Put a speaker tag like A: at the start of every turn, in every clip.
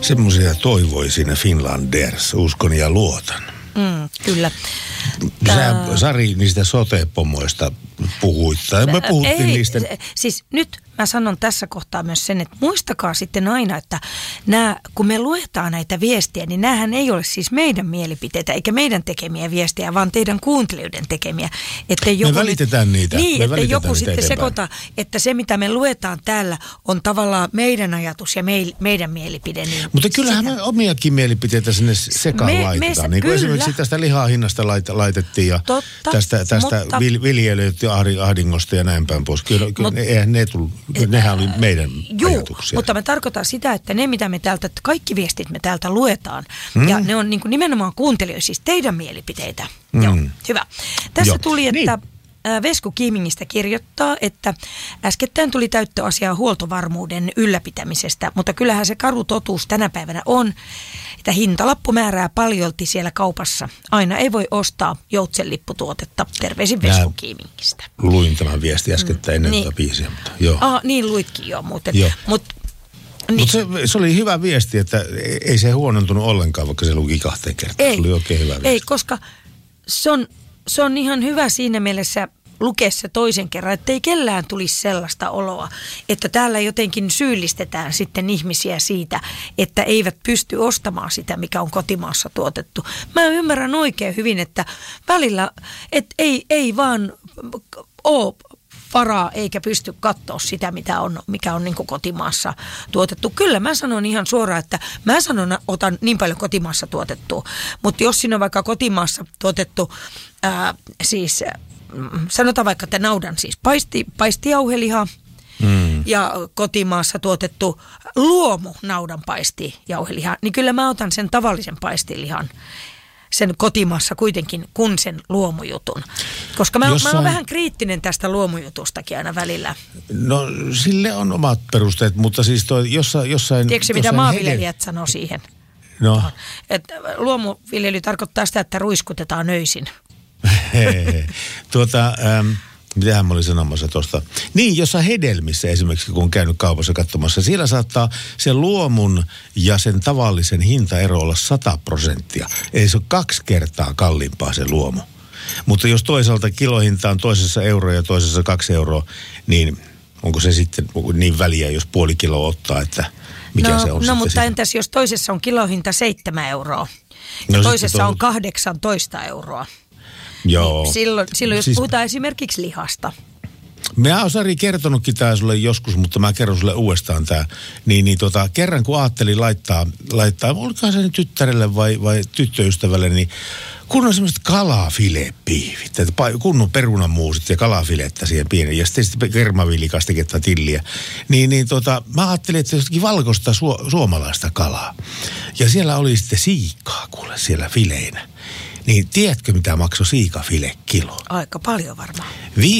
A: Semmoisia toivoi siinä Finlanders, uskon ja luotan.
B: Kyllä.
A: Sä, Sari, niistä sote-pomoista puhuit, tai me puhuttiin niistä.
B: Siis nyt mä sanon tässä kohtaa myös sen, että muistakaa sitten aina, että kun me luetaan näitä viestiä, niin näähän ei ole siis meidän mielipiteitä, eikä meidän tekemiä viestiä, vaan teidän kuuntelijoiden tekemiä.
A: Me välitetään niitä.
B: Niin, että joku sitten sekoita, että se mitä me luetaan täällä on tavallaan meidän ajatus ja meidän mielipide. Niin
A: mutta kyllähän me omiakin mielipiteitä sinne sekaan laitetaan. Niin kuin esimerkiksi tästä lihaa hinnasta laitettiin ja tästä viljelijöiden ahdingosta ja näin päin pois. Kyllä eihän nehän oli meidän ajatuksia.
B: Mutta mä tarkoitan sitä, että ne mitä me täältä, kaikki viestit me täältä luetaan. Ja ne on niin kuin nimenomaan kuuntelijoita, siis teidän mielipiteitä. Joo, hyvä. Tässä tuli, että Vesku Kiimingistä kirjoittaa, että äskettäin tuli täyttöasiaa huoltovarmuuden ylläpitämisestä, mutta kyllähän se karu totuus tänä päivänä on, että hintalappu määrää paljolti siellä kaupassa. Aina ei voi ostaa joutsenlipputuotetta. Terveisin Vesku Kiimingistä.
A: Luin tämän viesti äskettäin ennen tätä biisiä, mutta joo.
B: Niin luitkin jo muuten.
A: Mutta se oli hyvä viesti, että ei se huonontunut ollenkaan, vaikka se luki 2 kertaa. Se oli oikein hyvä viesti.
B: Ei, koska se on ihan hyvä siinä mielessä lukea se toisen kerran, että ei kellään tulisi sellaista oloa, että täällä jotenkin syyllistetään sitten ihmisiä siitä, että eivät pysty ostamaan sitä, mikä on kotimaassa tuotettu. Mä ymmärrän oikein hyvin, että välillä ei vaan ole varaa eikä pysty katsoa sitä, mikä on niin kuin kotimaassa tuotettu. Kyllä mä sanon ihan suoraan, että mä otan niin paljon kotimaassa tuotettua, mutta jos siinä on vaikka kotimaassa tuotettu siis sanotaan vaikka, että naudan siis paistijauheliha ja kotimaassa tuotettu luomu naudan paistijauheliha, niin kyllä mä otan sen tavallisen paistilihan sen kotimaassa kuitenkin kuin sen luomujutun. Koska mä oon vähän kriittinen tästä luomujutustakin aina välillä.
A: No sille on omat perusteet, mutta siis jossain...
B: Tiedätkö mitä maanviljelijät sanoo siihen?
A: No.
B: Että luomuviljely tarkoittaa sitä, että ruiskutetaan öisin.
A: Mitähän mä olin sanomassa tuosta. Niin, jossain hedelmissä esimerkiksi, kun on käynyt kaupassa katsomassa, siellä saattaa sen luomun ja sen tavallisen hintaero olla 100%. Eli se on 2 kertaa kalliimpaa se luomu. Mutta jos toisaalta kilohinta on toisessa euroa ja toisessa 2 euroa, niin onko se sitten niin väliä, jos puoli kiloa ottaa, että mikä se on?
B: No mutta entäs jos toisessa on kilohinta 7 euroa ja toisessa on 18 euroa?
A: Joo.
B: Niin silloin jos puhutaan esimerkiksi lihasta.
A: Mä oon Sari kertonutkin tää sulle joskus, mutta mä kerron sulle uudestaan tää. Kerran kun ajattelin laittaa, olikohan se tyttärelle vai tyttöystävälle, niin kun on semmoiset kalafilepiivit, kunnon perunamuusit ja kalafilettä siihen pienen, ja sitten kermaviilikastiketta tilliä. Mä ajattelin, että se jostakin valkoista suomalaista kalaa. Ja siellä oli sitten siikaa, kuule, siellä fileinä. Niin tiedätkö, mitä maksoi siikafile kilo?
B: Aika paljon varmaan.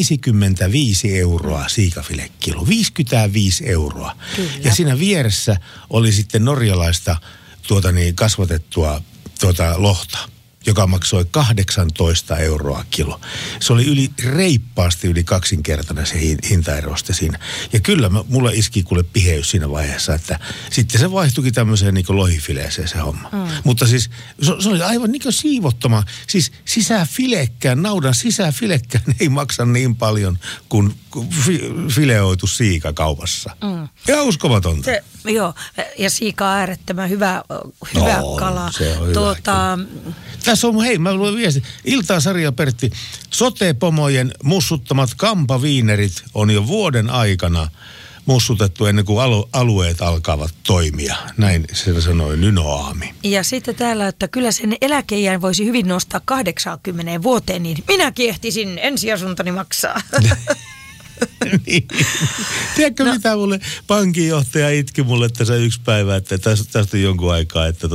A: 55 euroa siikafile kilo. 55 euroa.
B: Kyllä.
A: Ja siinä vieressä oli sitten norjalaista kasvatettua lohta, joka maksoi 18 euroa kilo. Se oli reippaasti yli 2-kertainen se hintaeroste siinä. Ja kyllä mulle iski kuule piheys siinä vaiheessa, että sitten se vaihtuikin tämmöiseen niin kuin lohifileeseen se homma. Mutta siis se oli aivan niin kuin siivottoma. Siis naudan sisäfilekkään ei maksa niin paljon kuin fileoitu siika kaupassa. Ja uskomatonta.
B: Joo, ja siika on äärettömän hyvä kala.
A: Se on hyvä. Tässä on, hei, mä luin viesti. Iltaa Sari ja Pertti. Sote-pomojen mussuttamat kampaviinerit on jo vuoden aikana mussutettu ennen kuin alueet alkavat toimia. Näin se sanoi Nynoaami.
B: Ja sitten täällä, että kyllä sen eläkeiän voisi hyvin nostaa 80 vuoteen, niin minäkin ehtisin ensiasuntoni maksaa.
A: Niin. Tiedätkö mitä mulle pankinjohtaja itki mulle tässä yksi päivä, että tästä on jonkun aikaa, että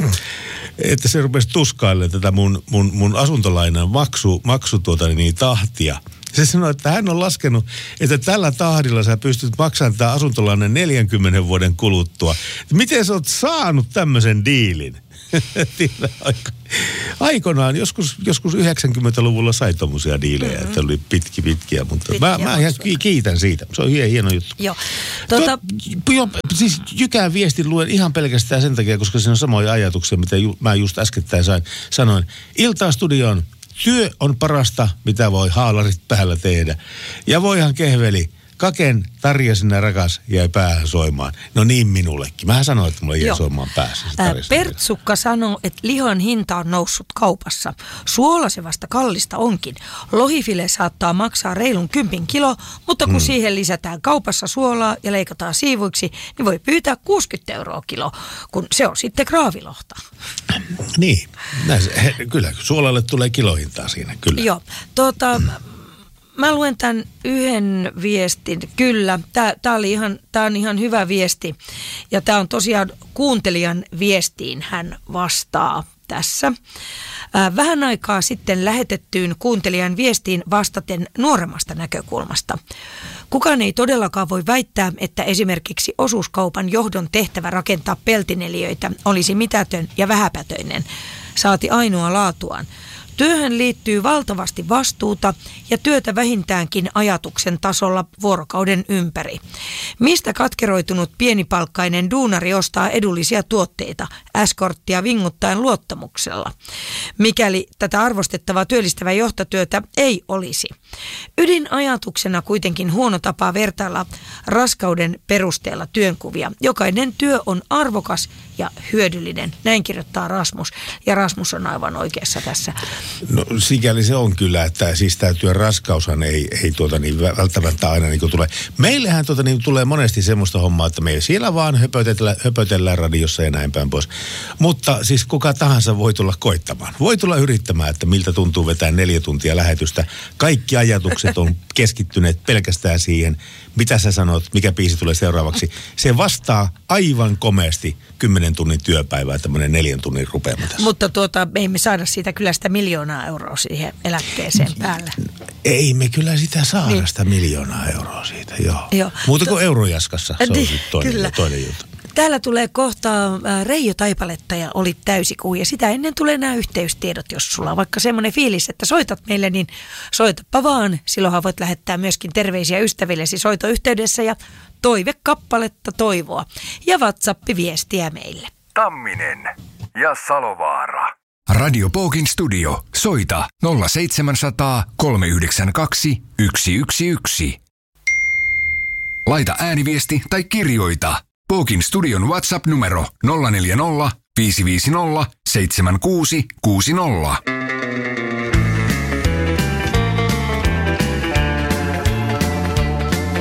A: se rupesi tuskailemaan tätä mun asuntolainan maksu tahtia. Se sanoi, että hän on laskenut, että tällä tahdilla sä pystyt maksamaan tätä asuntolainan 40 vuoden kuluttua. Miten sä oot saanut tämmöisen diilin? Aikoinaan, joskus 90-luvulla sai tommosia diilejä, että oli pitkiä, mutta mä ihan kiitän siitä. Se on hieno juttu.
B: Joo.
A: Siis Jykän viestin luen ihan pelkästään sen takia, koska siinä on samoja ajatuksia, mitä mä just äskettäin sanoin. Iltaa studioon. Työ on parasta, mitä voi haalarit päällä tehdä. Ja voihan kehveli. Kaken Tarja sinä rakas jäi päähän soimaan. No niin minullekin. Mähän sanoin, että mulle jäi soimaan päässä.
B: Pertsukka sanoo, että lihan hinta on noussut kaupassa. Suola se vasta kallista onkin. Lohifile saattaa maksaa reilun 10 kilo, mutta kun siihen lisätään kaupassa suolaa ja leikataan siivuiksi, niin voi pyytää 60 € kilo, kun se on sitten graavilohta.
A: Niin, kyllä suolalle tulee kilohintaa siinä, kyllä.
B: Joo, mä luen tämän yhden viestin. Kyllä, tää on ihan hyvä viesti. Ja tämä on tosiaan kuuntelijan viestiin hän vastaa tässä. Vähän aikaa sitten lähetettyyn kuuntelijan viestiin vastaten nuoremmasta näkökulmasta. Kukaan ei todellakaan voi väittää, että esimerkiksi osuuskaupan johdon tehtävä rakentaa peltineliöitä olisi mitätön ja vähäpätöinen, saati ainoa laatuaan. Työhön liittyy valtavasti vastuuta ja työtä vähintäänkin ajatuksen tasolla vuorokauden ympäri. Mistä katkeroitunut pienipalkkainen duunari ostaa edullisia tuotteita, S-korttia vinguttaen luottamuksella, mikäli tätä arvostettavaa työllistävää johtotyötä ei olisi? Ydinajatuksena kuitenkin huono tapa vertailla raskauden perusteella työnkuvia. Jokainen työ on arvokas ja hyödyllinen. Näin kirjoittaa Rasmus. Ja Rasmus on aivan oikeassa tässä.
A: No sikäli se on kyllä, että siis tämä työn raskaushan ei välttämättä aina niin kuin tulee. Meillähän tulee monesti semmoista hommaa, että me siellä vaan höpötellään radiossa ja näin päin pois. Mutta siis kuka tahansa voi tulla koittamaan. Voi tulla yrittämään, että miltä tuntuu vetää 4 tuntia lähetystä. Kaikki ajatukset on keskittyneet pelkästään siihen, mitä sä sanot, mikä biisi tulee seuraavaksi. Se vastaa aivan komeasti 10 tunnin työpäivää, tämmöinen 4 tunnin rupeama tässä.
B: Mutta me emme saada siitä kyllä sitä 1 000 000 € siihen eläkkeeseen päälle. Ei
A: me kyllä sitä saada niin. Sitä 1 000 000 € siitä, joo. Muuta kuin Eurojaskassa, se on sitten toinen juttu.
B: Täällä tulee kohta Reijo Taipaletta ja Olit täysikuu ja sitä ennen tulee nämä yhteystiedot, jos sulla on vaikka semmoinen fiilis, että soitat meille, niin soitapa vaan. Silloinhan voit lähettää myöskin terveisiä ystävillesi soitoyhteydessä ja toivekappaletta toivoa ja WhatsApp-viestiä meille.
C: Tamminen ja Salovaara.
D: Radio Pookin studio. Soita 0700 392 111. Laita ääniviesti tai kirjoita. Pookin studion WhatsApp-numero 040 550 7660.